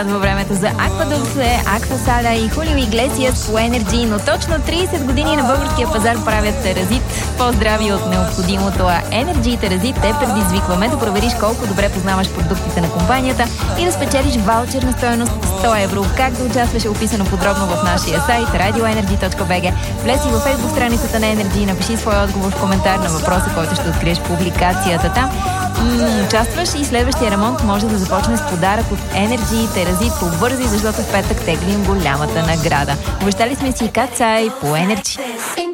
Във времето за Аквадуксе, Аквасада и Хулио Иглесиас по Енерджи, но точно 30 години на българския пазар правят Теразит. По-здрави от необходимото, а Енерджи и Теразит те предизвикваме да провериш колко добре познаваш продуктите на компанията и да спечелиш ваучер на стойност 100 евро. Как да участваш е описано подробно в нашия сайт radioenergy.bg. Влез и във фейсбук страницата на Енерджи и напиши своя отговор в коментар на въпроса, който ще откриеш в публикацията там. Участваш и следващия ремонт може да започне с подарък от Енерджи и Теразит. Побързи, защото в петък теглим голямата награда. Обещали сме си кацай по Енерджи.